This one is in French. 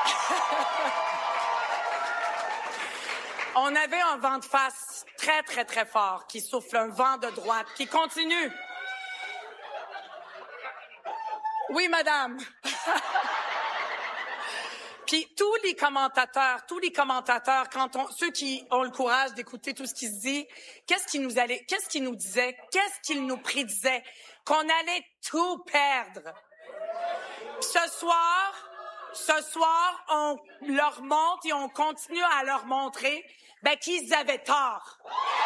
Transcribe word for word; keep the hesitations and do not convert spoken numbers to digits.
On avait un vent de face très, très, très fort qui souffle, un vent de droite qui continue. Oui, madame. Puis tous les commentateurs, tous les commentateurs, quand on, ceux qui ont le courage d'écouter tout ce qui se dit, qu'est-ce qu'ils nous allaient, qu'est-ce qu'ils nous disaient, qu'est-ce qu'ils nous prédisaient, qu'on allait tout perdre. Ce soir, ce soir, on leur montre et on continue à leur montrer, ben, qu'ils avaient tort.